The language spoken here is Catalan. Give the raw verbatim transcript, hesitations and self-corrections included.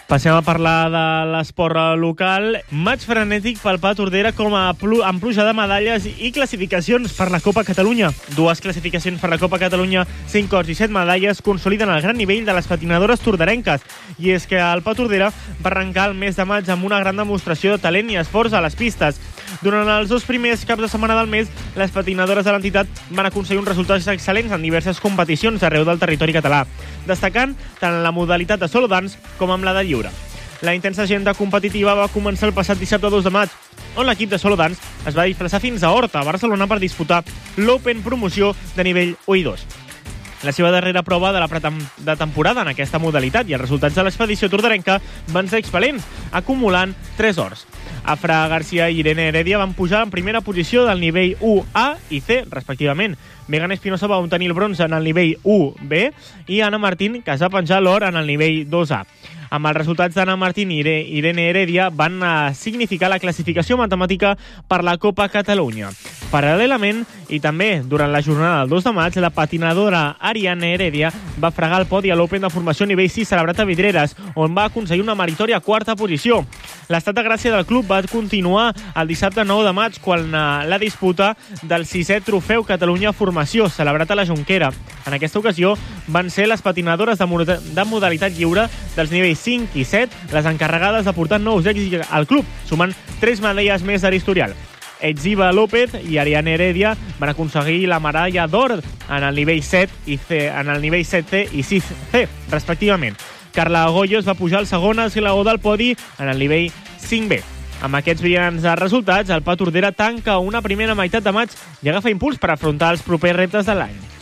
Passem a parlar de l'esport local. Maig frenètic pel Pa Tordera com a plu amb pluja de medalles i classificacions per la Copa Catalunya. Dues classificacions per la Copa Catalunya, cinc cors i set medalles, consoliden el gran nivell de les patinadores torderenques. I és que el Pa Tordera va arrencar el mes de maig amb una gran demostració de talent i esforç a les pistes. Durant els dos primers caps de setmana del mes, les patinadores de l'entitat van aconseguir uns resultats excel·lents en diverses competicions arreu del territori català, destacant tant en la modalitat de solo dance com amb la de lliure. La intensa agenda competitiva va començar el passat dissabte dos de maig, on l'equip de solo dance es va desplaçar fins a Horta, a Barcelona, per disputar l'Open Promoció de nivell u i dos. La seva darrera prova de la de temporada en aquesta modalitat i els resultats de l'expedició torderenca van ser excel·lents, acumulant tres ors. Afra Garcia i Irene Heredia van pujar en primera posició del nivell u A i C, respectivament. Megan Espinosa va obtenir el bronze en el nivell u B i Anna Martín, que es va penjar l'or en el nivell dos A. Amb els resultats d'Anna Martín i Irene Heredia van significar la classificació matemàtica per la Copa Catalunya. Paral·lelament, i també durant la jornada del dos de maig, la patinadora Ariane Heredia va fregar el podi a l'Open de formació nivell sis celebrat a Vidreres, on va aconseguir una meritòria quarta posició. L'estat de gràcia del club va continuar el dissabte nou de maig, quan la disputa del sisè Trofeu Catalunya Formació, celebrat a la Jonquera. En aquesta ocasió van ser les patinadores de, mod de modalitat lliure dels nivells cinc i set les encarregades de portar nous èxits al club, sumant tres medalles més de l'historial. Etziba López i Ariane Heredia van aconseguir la medalla d'or en el nivell set i C, en el nivell set C i sis C, respectivament. Carla Goyos va pujar al segon esglaó del podi en el nivell cinc B. Amb aquests brillants resultats, el Pa Tordera tanca una primera meitat de maig i agafa impuls per afrontar els propers reptes de l'any.